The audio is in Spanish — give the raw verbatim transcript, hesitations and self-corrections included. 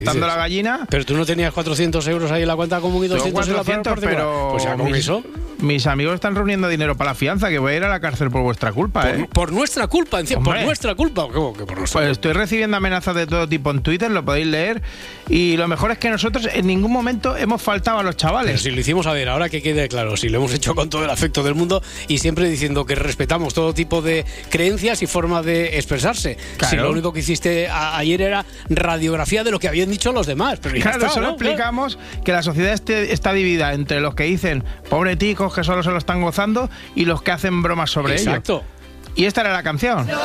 Dando la gallina. Pero tú no tenías cuatrocientos euros ahí en la cuenta común y doscientos en la cuatrocientos, pero pues ya con mis, eso. Mis amigos están reuniendo dinero para la fianza, que voy a ir a la cárcel por vuestra culpa, Por, ¿eh? por nuestra culpa, encima, por Hombre. nuestra culpa. ¿Cómo que por nuestra Pues culpa? estoy recibiendo amenazas de todo tipo en Twitter, lo podéis leer. Y lo mejor es que nosotros en ningún momento hemos faltado a los Pero chavales. si lo hicimos, a ver, ahora que quede claro, si lo hemos hecho con todo el afecto del mundo y siempre diciendo que respetamos todo tipo de creencias y forma de expresarse. Claro. Si lo único que hiciste a- ayer era radiografía de lo que habían dicho los demás. Pero ya Claro, está, solo ¿no? explicamos que la sociedad este- está dividida entre los que dicen pobre ticos que solo se lo están gozando y los que hacen bromas sobre ello. Exacto. Y esta era la canción.